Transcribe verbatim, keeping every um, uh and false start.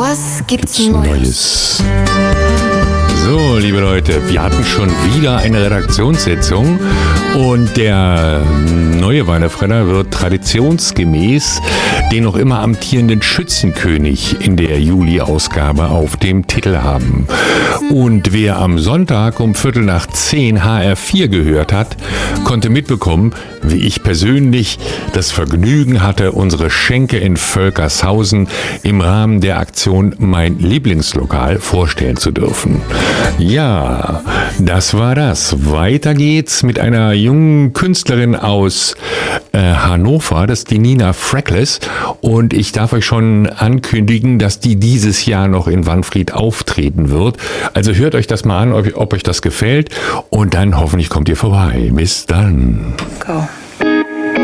Was gibt's, gibt's Neues? Neues? So, liebe Leute, wir hatten schon wieder eine Redaktionssitzung und der neue Weihnachtsfredder wird traditionsgemäß den noch immer amtierenden Schützenkönig in der Juli-Ausgabe auf dem Titel haben. Und wer am Sonntag um Viertel nach zehn H R vier gehört hat, konnte mitbekommen, wie ich persönlich das Vergnügen hatte, unsere Schenke in Völkershausen im Rahmen der Aktion Mein Lieblingslokal vorstellen zu dürfen. Ja, das war das. Weiter geht's mit einer jungen Künstlerin aus äh, Hannover, das ist die Nina Freckles. Und ich darf euch schon ankündigen, dass die dieses Jahr noch in Wanfried auftreten wird. Also hört euch das mal an, ob, ob euch das gefällt. Und dann hoffentlich kommt ihr vorbei. Bis dann. Go.